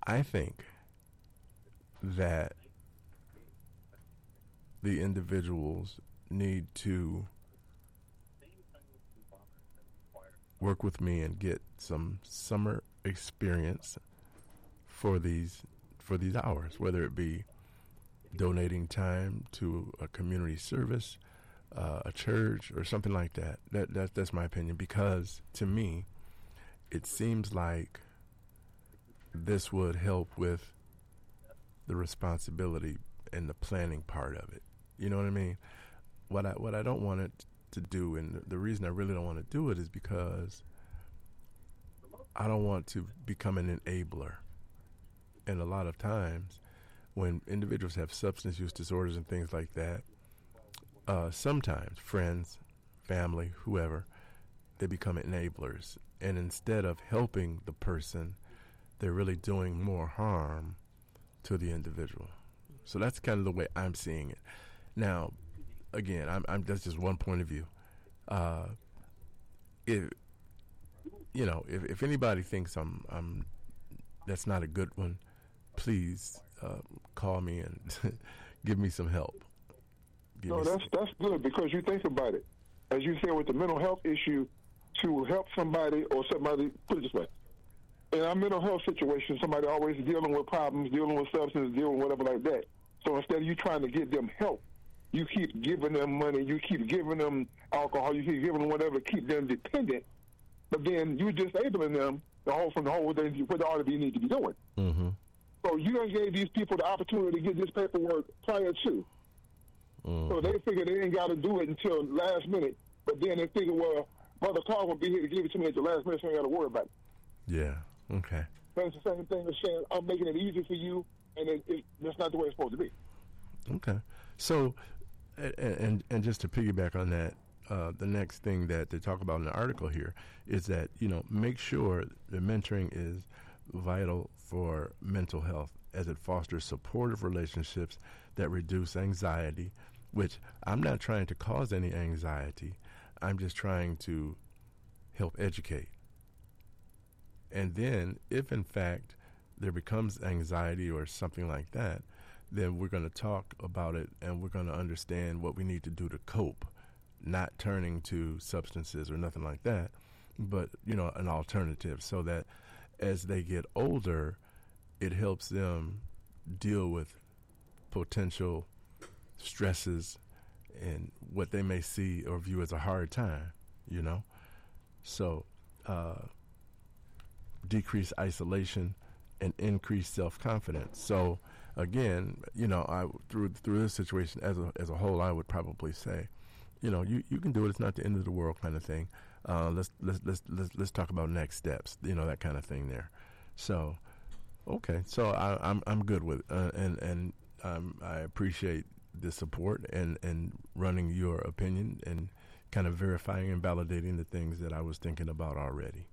I think that the individuals need to work with me and get some summer experience for these hours, whether it be donating time to a community service, a church, or something like that. That's my opinion, because to me, it seems like this would help with the responsibility and the planning part of it. You know what I mean? What I don't want it to do, and the reason I really don't want to do it, is because I don't want to become an enabler. And a lot of times, when individuals have substance use disorders and things like that, sometimes friends, family, whoever, they become enablers. And instead of helping the person, they're really doing more harm to the individual. So that's kind of the way I'm seeing it. Now, again, I'm that's just one point of view. If if anybody thinks I'm that's not a good one, please call me and give me some help. That's good, because you think about it. As you said, with the mental health issue, to help somebody, put it this way, in our mental health situation, somebody always dealing with problems, dealing with substance, dealing with whatever like that. So instead of you trying to get them help, you keep giving them money, you keep giving them alcohol, you keep giving them whatever to keep them dependent, but then you're disabling them from the whole thing, what all of you need to be doing. Mm-hmm. So you done gave these people the opportunity to get this paperwork prior to. Mm-hmm. So they figure they ain't got to do it until last minute, but then they figure, well, Brother Carl will be here to give it to me at the last minute, so I ain't got to worry about it. Yeah, okay. That's the same thing as saying, I'm making it easy for you, and that's not the way it's supposed to be. Okay. So, and just to piggyback on that, the next thing that they talk about in the article here is that, make sure the mentoring is vital for mental health, as it fosters supportive relationships that reduce anxiety, which I'm not trying to cause any anxiety. I'm just trying to help educate. And then, if in fact there becomes anxiety or something like that, then we're going to talk about it and we're going to understand what we need to do to cope, not turning to substances or nothing like that, but, an alternative, so that as they get older, it helps them deal with potential stresses and what they may see or view as a hard time, So, decrease isolation and increase self-confidence. So, again, I through this situation as a whole, I would probably say, you can do it. It's not the end of the world, kind of thing. Let's talk about next steps. That kind of thing there. So, okay. So I'm good with it, and I appreciate the support and running your opinion and kind of verifying and validating the things that I was thinking about already.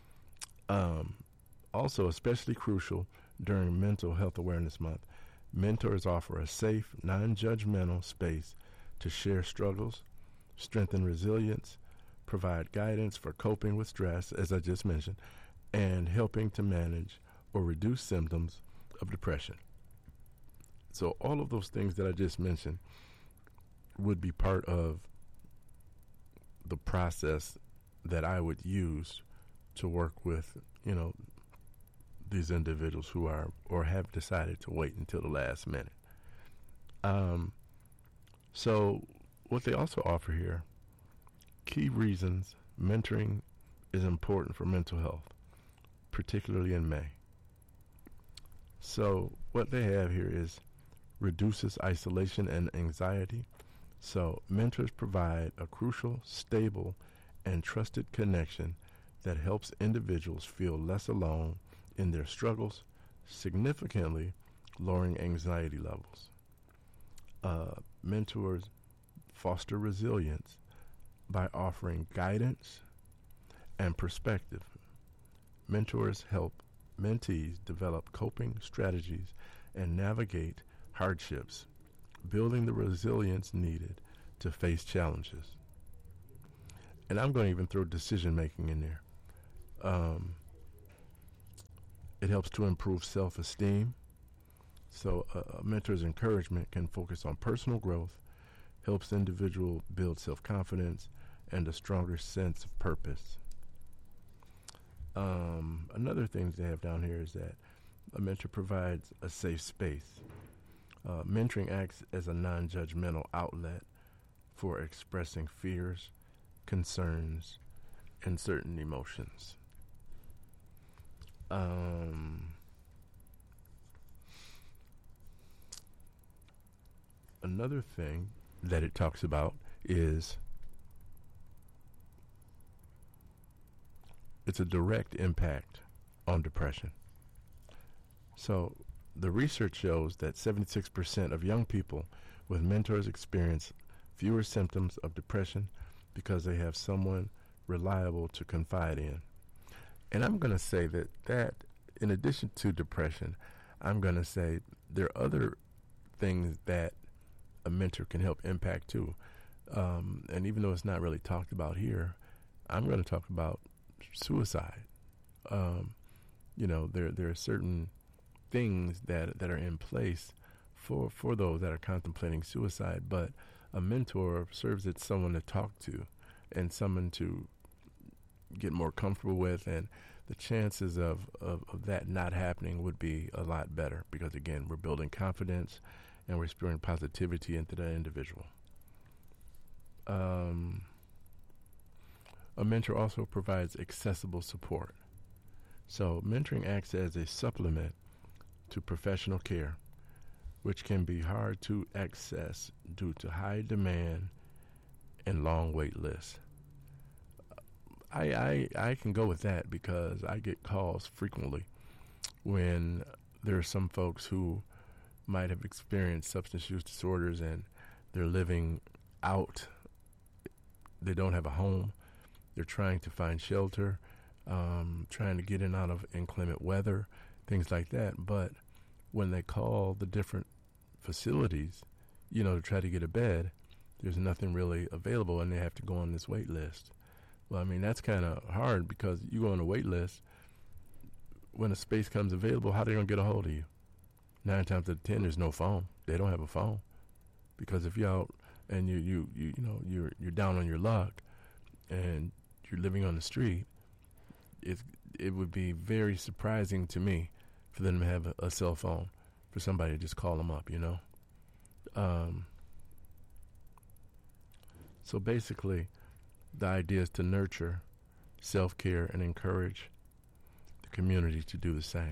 Also, especially crucial during Mental Health Awareness Month, mentors offer a safe, non-judgmental space to share struggles, strengthen resilience, provide guidance for coping with stress, as I just mentioned, and helping to manage or reduce symptoms of depression. So all of those things that I just mentioned would be part of the process that I would use to work with, these individuals who are or have decided to wait until the last minute. So what they also offer here, key reasons mentoring is important for mental health, particularly in May. So what they have here is reduces isolation and anxiety. So mentors provide a crucial, stable, and trusted connection that helps individuals feel less alone in their struggles, significantly lowering anxiety levels. Mentors foster resilience by offering guidance and perspective. Mentors help mentees develop coping strategies and navigate hardships, building the resilience needed to face challenges. And I'm going to even throw decision making in there. It helps to improve self-esteem. So a mentor's encouragement can focus on personal growth, helps the individual build self-confidence and a stronger sense of purpose. Another thing they have down here is that a mentor provides a safe space. Mentoring acts as a non-judgmental outlet for expressing fears, concerns, and certain emotions. Another thing that it talks about is it's a direct impact on depression. So the research shows that 76% of young people with mentors experience fewer symptoms of depression because they have someone reliable to confide in. And I'm going to say that in addition to depression, I'm going to say there are other things that a mentor can help impact too. And even though it's not really talked about here, I'm going to talk about suicide. There are certain things that are in place for those that are contemplating suicide, but a mentor serves as someone to talk to and someone to get more comfortable with, and the chances of that not happening would be a lot better because, again, we're building confidence and we're spewing positivity into that individual. A mentor also provides accessible support. So mentoring acts as a supplement to professional care, which can be hard to access due to high demand and long wait lists. I can go with that because I get calls frequently when there are some folks who might have experienced substance use disorders and they're living out. They don't have a home. They're trying to find shelter, trying to get in out of inclement weather, things like that. But when they call the different facilities, to try to get a bed, there's nothing really available and they have to go on this wait list. Well, I mean, that's kind of hard because you go on a wait list. When a space comes available, how are they going to get a hold of you? 9 times out of 10, there's no phone. They don't have a phone because if you're out and you're down on your luck and you're living on the street, it would be very surprising to me for them to have a cell phone, for somebody to just call them up, So basically, the idea is to nurture self-care and encourage the community to do the same.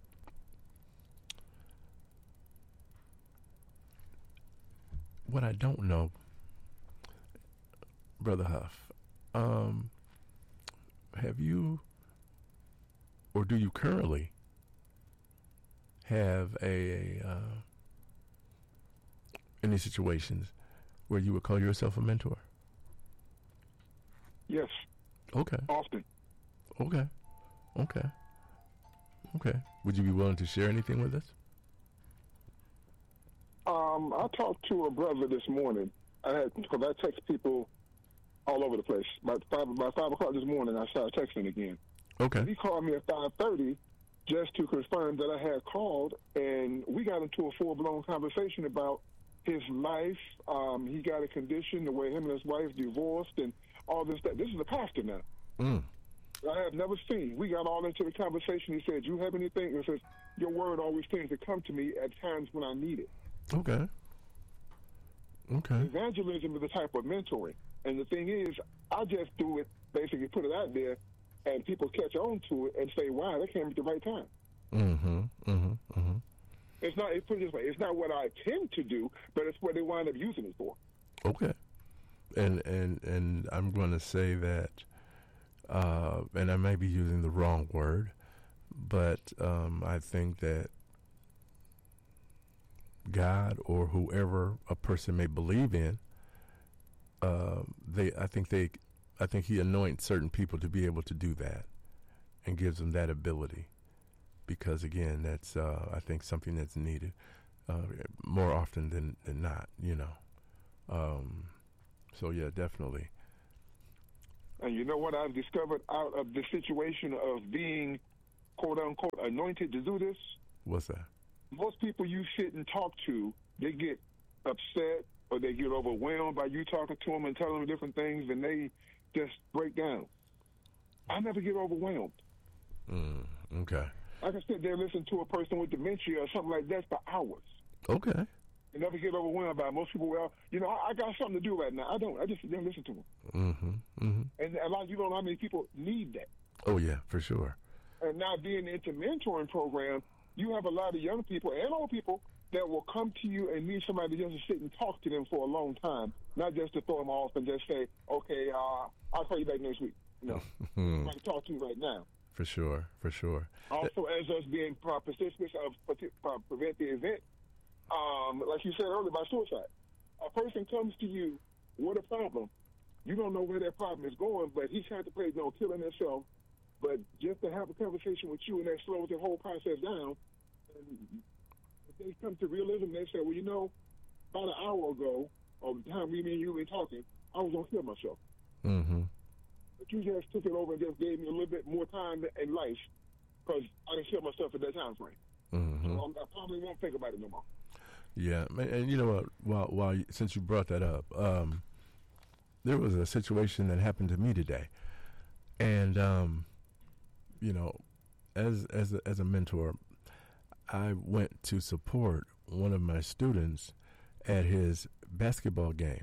What I don't know, Brother Huff, have you or do you currently have any situations where you would call yourself a mentor? Yes. Okay. Often. Okay. Would you be willing to share anything with us? I talked to a brother this morning. Because I text people all over the place. By 5 o'clock this morning, I started texting again. Okay. And he called me at 5:30 just to confirm that I had called, and we got into a full-blown conversation about his life. He got a condition, the way him and his wife divorced, and all this stuff. This is a pastor now. I have never seen. We got all into the conversation. He said, "You have anything?" He says, "Your word always tends to come to me at times when I need it." Okay. Evangelism is a type of mentoring. And the thing is, I just do it, basically put it out there, and people catch on to it and say, wow, that came at the right time. It's not, put it this way, it's not what I tend to do, but it's what they wind up using it for. Okay. And I'm going to say that, and I may be using the wrong word, but I think that God or whoever a person may believe in, I think he anoints certain people to be able to do that and gives them that ability because, again, that's, I think, something that's needed more often than not, So, yeah, definitely. And you know what I've discovered out of the situation of being quote unquote anointed to do this. What's that? Most people you sit and talk to, they get upset or they get overwhelmed by you talking to them and telling them different things, and they just break down. I never get overwhelmed. Okay. I can sit there and listen to a person with dementia or something like that for hours. Okay. And never get overwhelmed by it. Most people, well, I got something to do right now. I don't. I just sit there and listen to them. Mm-hmm. Mm-hmm. And a lot, you don't know how many people need that. Oh, yeah, for sure. And now being into mentoring program, you have a lot of young people and old people that will come to you and need somebody just to sit and talk to them for a long time, not just to throw them off and just say, okay, I'll call you back next week. I can talk to you right now. For sure, for sure. Also, as us being participants of prevent the event, like you said earlier about suicide, a person comes to you with a problem. You don't know where that problem is going, but he's contemplating on killing himself. But just to have a conversation with you, and that slows the whole process down. And if they come to realism, they say, well, about an hour ago, or the time me and you were talking, I was going to kill myself. Mm-hmm. But you just took it over and just gave me a little bit more time in life because I didn't kill myself at that time frame. Mm-hmm. So I probably won't think about it no more. Yeah, and you know what? Since you brought that up, there was a situation that happened to me today, and as a mentor, I went to support one of my students at his basketball game,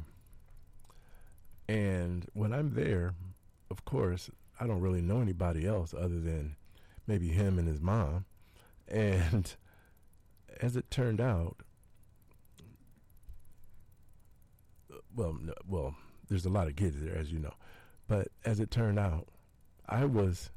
and when I'm there, of course, I don't really know anybody else other than maybe him and his mom, and as it turned out. Well, there's a lot of kids there, as you know. But as it turned out, I went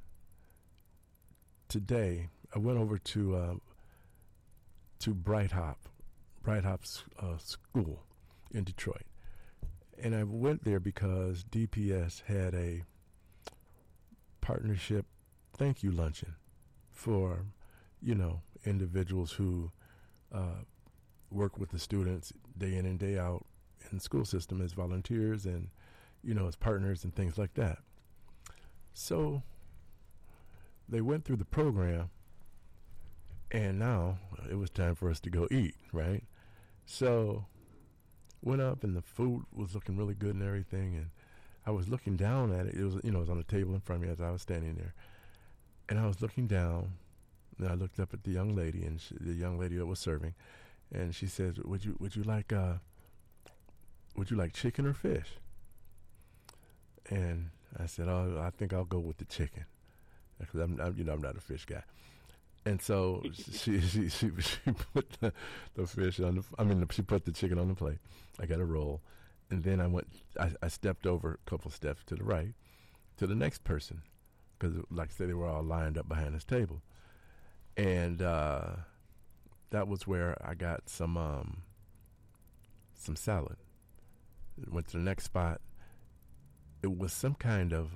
over to Bright Hop's school in Detroit. And I went there because DPS had a partnership thank you luncheon for, individuals who work with the students day in and day out in the school system as volunteers and, as partners and things like that. So they went through the program, and now it was time for us to go eat, right? So went up, and the food was looking really good and everything, and I was looking down at it. It was, it was on the table in front of me as I was standing there, and I was looking down, and I looked up at the young lady, and the young lady that was serving, and she said, "Would you like chicken or fish?" And I said, "Oh, I think I'll go with the chicken, because I'm not a fish guy." And so she put the fish on she put the chicken on the plate. I got a roll, and then I stepped over a couple steps to the right to the next person, because like I said, they were all lined up behind this table, and that was where I got some salad. Went to the next spot. It was some kind of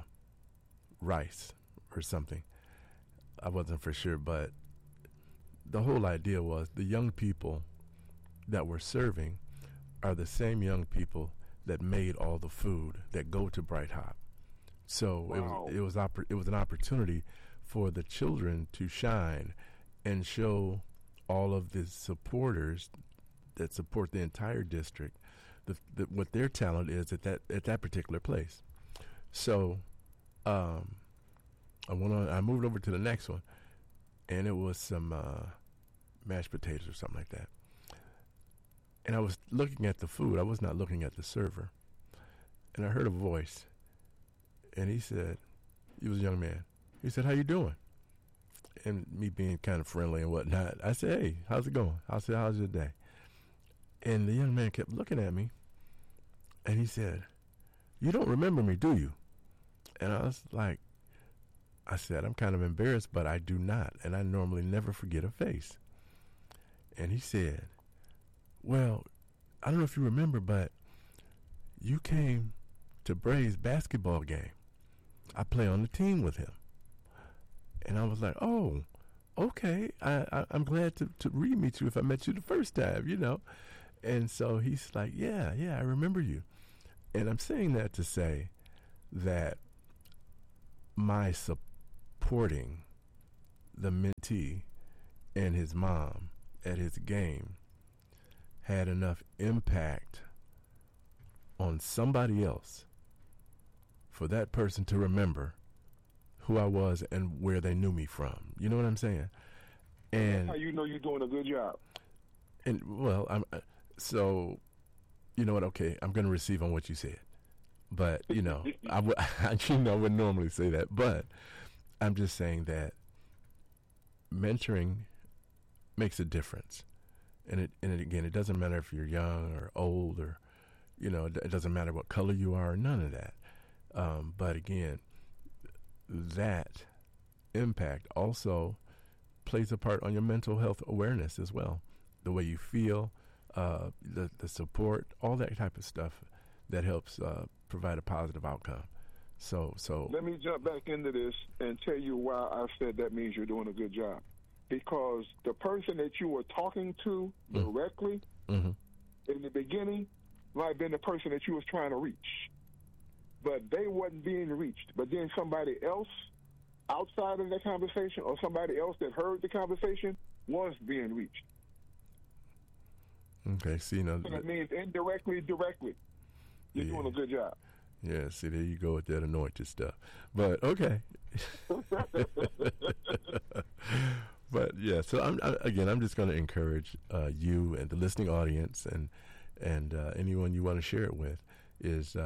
rice or something. I wasn't for sure, but the whole idea was the young people that were serving are the same young people that made all the food that go to Bright Hop. So wow. it was an opportunity for the children to shine and show all of the supporters that support the entire district what their talent is at that particular place. So I moved over to the next one, and it was some mashed potatoes or something like that. And I was looking at the food. I was not looking at the server. And I heard a voice, and he said, he was a young man. He said, "How you doing?" And me being kind of friendly and whatnot, I said, "Hey, how's it going?" I said, "How's your day?" And the young man kept looking at me, and he said, "You don't remember me, do you?" And I was like, I said, "I'm kind of embarrassed, but I do not, and I normally never forget a face." And he said, "Well, I don't know if you remember, but you came to Bray's basketball game. I play on the team with him." And I was like, "Oh, okay. I'm glad to re-meet you if I met you the first time, And so he's like, yeah, I remember you." And I'm saying that to say that my supporting the mentee and his mom at his game had enough impact on somebody else for that person to remember who I was and where they knew me from. You know what I'm saying? And that's how you know you're doing a good job. And well, so you know what? Okay, I'm going to receive on what you said, but I would normally say that, but I'm just saying that mentoring makes a difference, and it doesn't matter if you're young or old or it doesn't matter what color you are, none of that. But again, that impact also plays a part on your mental health awareness as well. The way you feel, the support, all that type of stuff that helps provide a positive outcome. So let me jump back into this and tell you why I said that means you're doing a good job. Because the person that you were talking to directly in the beginning might have been the person that you was trying to reach. But they wasn't being reached. But then somebody else outside of that conversation or somebody else that heard the conversation was being reached. Okay, see, so that means indirectly, directly, you're doing a good job. Yeah, see, there you go with that anointed stuff. But okay. But yeah, so I'm just going to encourage you and the listening audience and anyone you want to share it with is,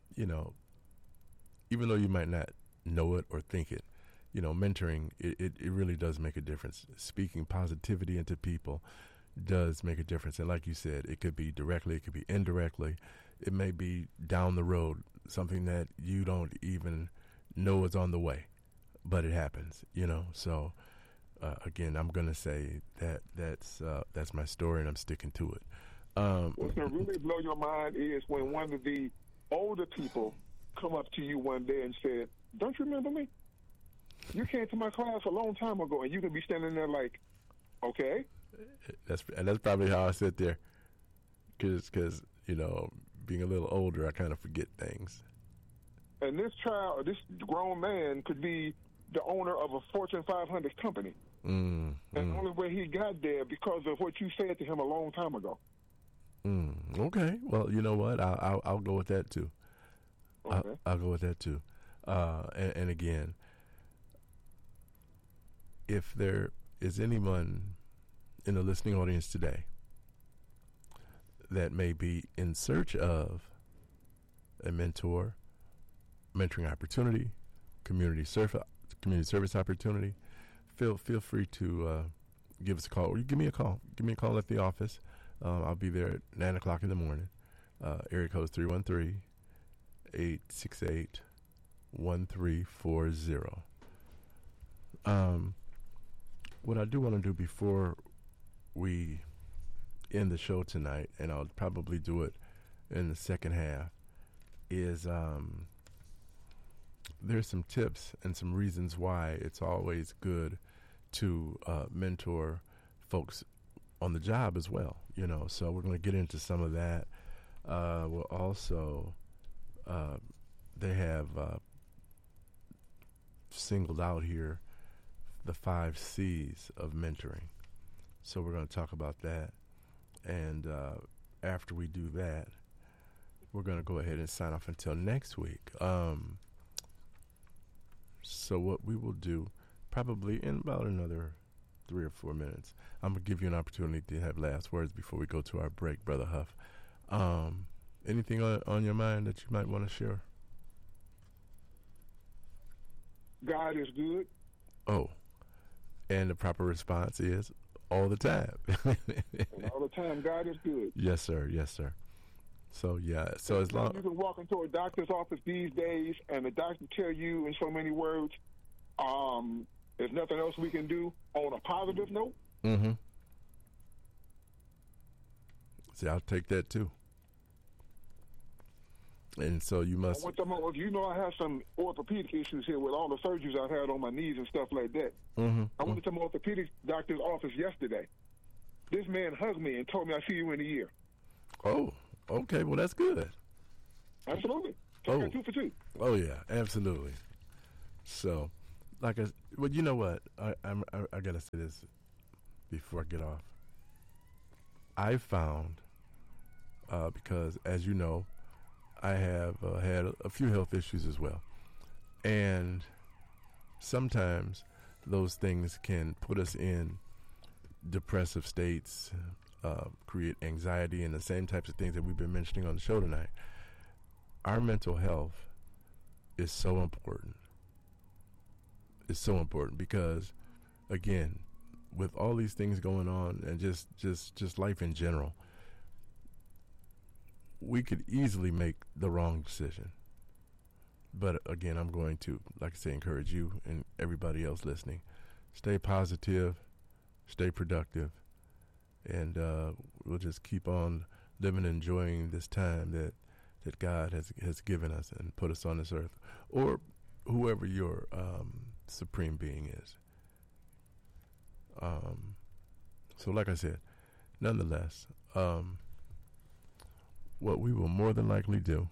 even though you might not know it or think it, mentoring, it really does make a difference. Speaking positivity into people does make a difference. And like you said, it could be directly, it could be indirectly. It may be down the road, something that you don't even know is on the way, but it happens, So, again, I'm going to say that's my story and I'm sticking to it. What's going to really blow your mind is when one of the older people come up to you one day and said, "Don't you remember me? You came to my class a long time ago," and you can be standing there like, "Okay." That's probably how I sit there, because being a little older, I kind of forget things. And this grown man could be the owner of a Fortune 500 company, and the only way he got there because of what you said to him a long time ago. Okay, well, you know what? I'll go with that too. Okay. I'll go with that too. And again, if there is anyone in the listening audience today that may be in search of a mentoring opportunity, community service opportunity, feel free to give us a call, or you give me a call. Give me a call at the office. I'll be there at 9 o'clock in the morning. Area code is 313-868-1340. What I do want to do before we end the show tonight, and I'll probably do it in the second half, is there's some tips and some reasons why it's always good to mentor folks on the job as well, so we're going to get into some of that. We'll also, they have singled out here the 5 C's of mentoring. So we're going to talk about that. And after we do that, we're going to go ahead and sign off until next week. So what we will do, probably in about another 3 or 4 minutes, I'm going to give you an opportunity to have last words before we go to our break, Brother Huff. Anything on your mind that you might want to share? God is good. Oh, and the proper response is all the time. And all the time, God is good. Yes, sir. Yes, sir. So, yeah. So as long you can walk into a doctor's office these days and the doctor tell you in so many words, there's nothing else we can do on a positive note. Mm-hmm. See, I'll take that too. And so you must. I have some orthopedic issues here with all the surgeries I've had on my knees and stuff like that. Mm-hmm. I went to my orthopedic doctor's office yesterday. This man hugged me and told me, "I'll see you in a year." Oh, okay. Well, that's good. Absolutely. So I got 2 for 2. Oh, yeah, absolutely. So, well, you know what? I gotta say this before I get off. I found because, as you know, I have had a few health issues as well, and sometimes those things can put us in depressive states, create anxiety, and the same types of things that we've been mentioning on the show tonight. Our mental health is so important. It's so important because, again, with all these things going on and just life in general, we could easily make the wrong decision. But again, I'm going to, like I say, encourage you and everybody else listening, stay positive, stay productive, and we'll just keep on living and enjoying this time that God has given us and put us on this earth, or whoever your supreme being is. So like I said, nonetheless, what we will more than likely do,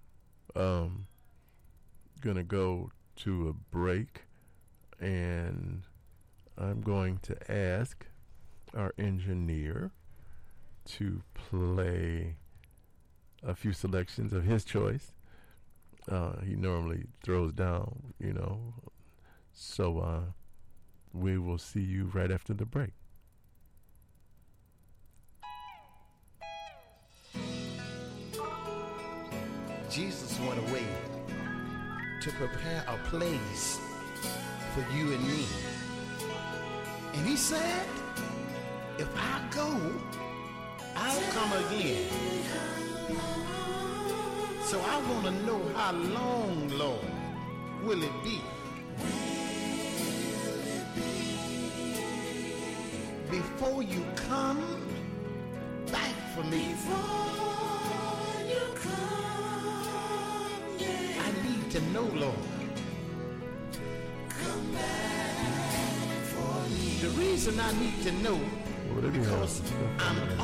gonna go to a break, and I'm going to ask our engineer to play a few selections of his choice. He normally throws down, so we will see you right after the break. Jesus went away to prepare a place for you and me. And he said, if I go, I'll come again. So I want to know how long, Lord, will it be? Before you come back for me. To know, Lord, come back for me. The reason I need to know because I'm